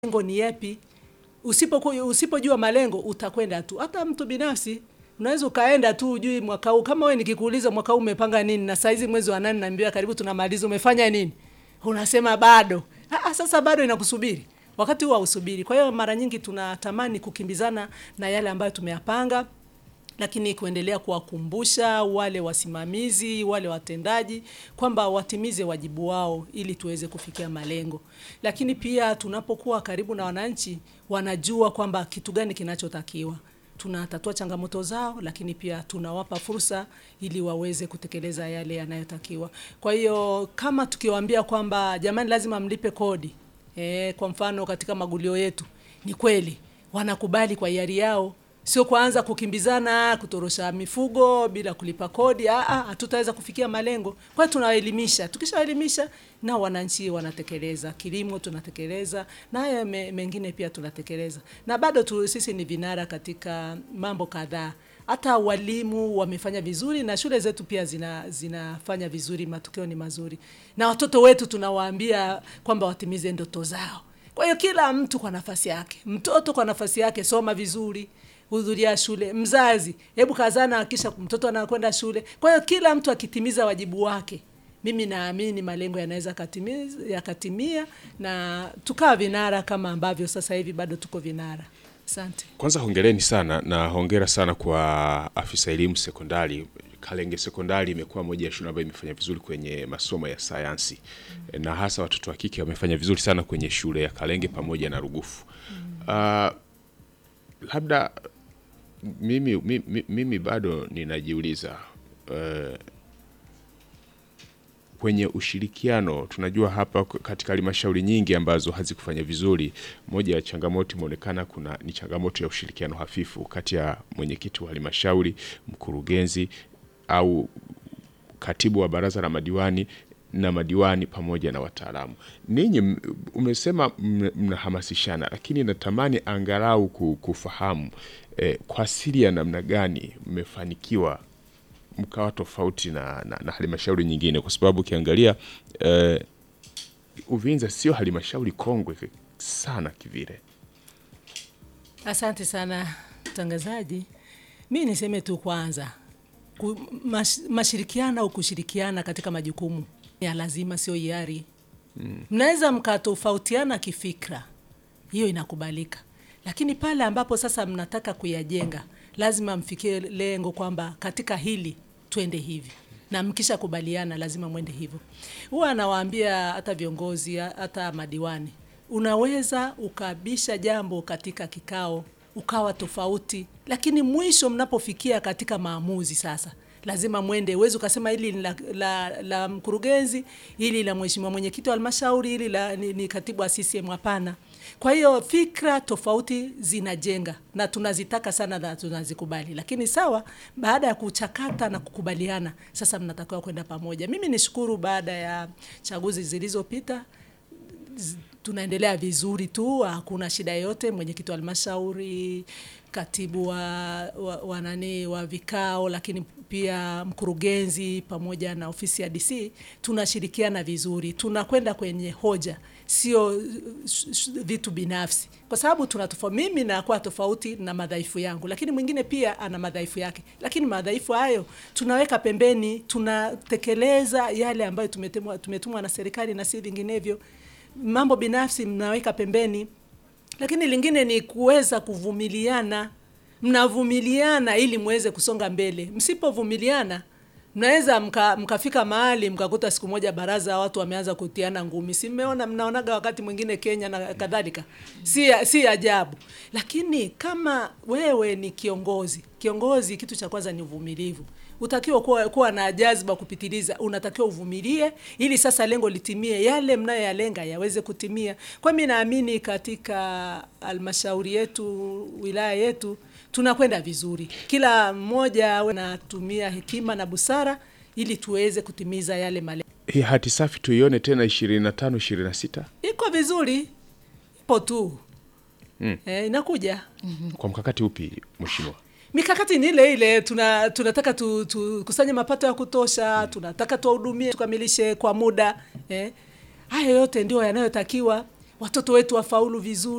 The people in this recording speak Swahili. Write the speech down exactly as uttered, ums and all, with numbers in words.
malengo ni yapi. Usipokuwa usipojua malengo utakwenda tu. Hata mtu binafsi unaweza kaenda tu ujui mwaka huu. Kama wewe nikikuuliza mwaka huu umepanga nini na saizi mwezi wa nane naambiwa karibu tunamaliza, umefanya nini? Unasema bado. Ah, sasa bado inakusubiri. Wakati huo usubiri. Kwa hiyo mara nyingi tunatamani kukimbizana na yale ambayo tumeyapanga, lakini kuendelea kuwakumbusha wale wasimamizi, wale watendaji kwamba watimize wajibu wao ili tuweze kufikia malengo. Lakini pia tunapokuwa karibu na wananchi, wanajua kwamba kitu gani kinachotakiwa. Tunatatua changamoto zao, lakini pia tunawapa fursa ili waweze kutekeleza yale yanayotakiwa. Kwa hiyo kama tukiwaambia kwamba jamani lazima mlipe kodi, eh, kwa mfano katika magulio yetu, ni kweli wanakubali kwa hiari yao. Sio kuanza kukimbizana, kutorosha mifugo bila kulipa kodi. Ah ah, hatutaweza kufikia malengo. Kwa hiyo tunawaelimisha. Tukishawaelimisha na wananchi wanatekeleza. Kilimo tunatekeleza na haya me, mengine pia tunatekeleza. Na bado tu, sisi ni vinara katika mambo kadhaa. Hata walimu wamefanya vizuri na shule zetu pia zina zinafanya vizuri, matokeo ni mazuri. Na watoto wetu tunawaambia kwamba watimize ndoto zao. Kwa hiyo kila mtu kwa nafasi yake. Mtoto kwa nafasi yake, soma vizuri, hudhuria shule. Mzazi, hebu kazana kisha mtoto anakwenda shule. Kwa hiyo kila mtu akitimiza wajibu wake, mimi naamini malengo yanaweza katimiza yakatimia na tukawa vinara kama ambavyo sasa hivi bado tuko vinara. Asante. Kwanza hongereni sana na hongera sana kwa afisa elimu sekondari. Kalenge Sekondari imekuwa moja ya shule ambayo imefanya vizuri kwenye masomo ya sayansi. Mm. Na hasa watoto wa kike wamefanya vizuri sana kwenye shule ya Kalenge pamoja na Rugufu. Mm. Uh, labda mimi, mimi, mimi bado ninajiuliza uh, kwenye ushirikiano. Tunajua hapa katika halmashauri nyingi ambazo hazikufanya vizuri, moja ya changamoto imeonekana kuna ni changamoto ya ushirikiano hafifu kati ya mwenyekiti wa halmashauri, mkurugenzi au katibu wa baraza la madiwani na madiwani pamoja na wataalamu. Ninyi umesema mnahamasishana, lakini natamani angalau kufahamu eh, kwa siri ya namna gani mmefanikiwa mkawa tofauti na, na, na halmashauri nyingine, kwa sababu ukiangalia eh, Uvinza sio halmashauri kongwe sana kivile. Asante sana mtangazaji. Mimi niseme tu kwanza Mash, mashirikiana au kushirikiana katika majukumu ya lazima, sio hiari. Mm. Mnaweza mkatofautiana kifikra, hiyo inakubalika, lakini pale ambapo sasa mnataka kuyajenga lazima mfikie lengo kwamba katika hili twende hivi, na mkisha kubaliana lazima mwende hivyo. Huwa anawaambia hata viongozi, hata madiwani, unaweza ukabisha jambo katika kikao ukawa tofauti, lakini mwisho mnapofikia katika maamuzi sasa lazima mwende. Uwezo ukasema hili la, la, la mkurugenzi, hili la mheshimiwa mwenyekiti wa halmashauri, hili la ni, ni katibu wa C C M. Hapana. Kwa hiyo fikra tofauti zinajenga na tunazitaka sana na tunazikubali, lakini sawa, baada ya kuchakata na kukubaliana sasa mnatakiwa kwenda pamoja. Mimi nishukuru baada ya chaguzi zilizopita tunaendelea vizuri tu, hakuna shida yote. Mwenyekiti wa halmashauri, katibu wa, wa, wa nani wa vikao, lakini pia mkurugenzi pamoja na ofisi ya D C tunashirikiana vizuri. Tunakwenda kwenye hoja, sio vitu binafsi. Kwa sababu tunatofauti, mimi nakuwa tofauti na madhaifu yangu, lakini mwingine pia ana madhaifu yake. Lakini madhaifu hayo tunaweka pembeni, tunatekeleza yale ambayo tumetumwa tumetumwa na serikali na si vinginevyo. Mambo binafsi mnaweka pembeni, lakini lingine ni kuweza kuvumiliana. Mnavumiliana ili muweze kusonga mbele. Msipovumiliana mnaweza mka, mkafika mahali mkakuta siku moja baraza watu wameanza kutiana ngumi. Si mmeona, mnaonaga wakati mwingine Kenya na kadhalika. Si si ajabu. Lakini kama wewe ni kiongozi, kiongozi kitu cha kwanza ni uvumilivu. Utakiwa kuwa, kuwa na jazba kupitiliza. Unatakiwa uvumilie ili sasa lengo litimie, yale mnayoyalenga yaweze kutimia. Kwa mimi naamini katika halmashauri yetu, wilaya yetu tunakwenda vizuri. Kila mmoja anatumia hekima na busara ili tuweze kutimiza yale malengo. Hii hati safi tuione tena ishirini na tano ishirini na sita. Iko vizuri. Ipo tu. Mm. Eh, inakuja. Mm-hmm. Kwa mkakati upi mheshimiwa? Mikakati ni ile ile. Tuna, tunataka tu, tu, kusanya mapato ya kutosha, mm. tunataka tuwahudumie, tukamilishe kwa muda. Eh. Haya yote ndio yanayotakiwa, watoto wetu wafaulu vizuri.